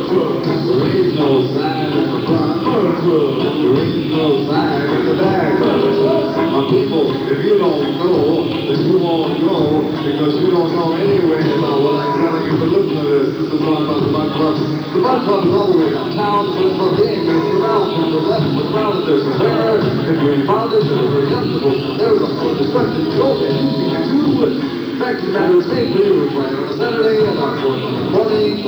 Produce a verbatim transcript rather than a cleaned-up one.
Club. There ain't no sign in the front. Fun Club. There ain't no sign in the back. My people, if you don't know, then you won't go, because you don't know anyway about what I'm telling you. But listen to this. This is all about the Bud Club. The Bud Club is all the way downtown. So it's from the English, the round, from the left, the crowd, there's a bear, and green fathers, and a very comfortable. There's a full discussion. You know, and you can do it. Fact of the matter is, they clearly play on a Saturday about four in the morning.